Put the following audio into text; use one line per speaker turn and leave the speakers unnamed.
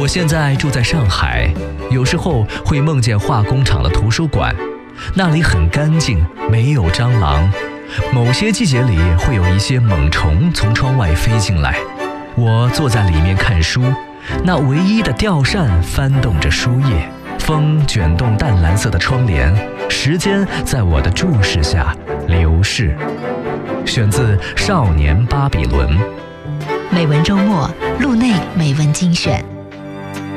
我现在住在上海，有时候会梦见化工厂的图书馆，那里很干净，没有蟑螂。某些季节里会有一些猛虫从窗外飞进来，我坐在里面看书，那唯一的吊扇翻动着书页，风卷动淡蓝色的窗帘，时间在我的注视下流逝。选自《少年巴比伦》。
美文周末，路内美文精选。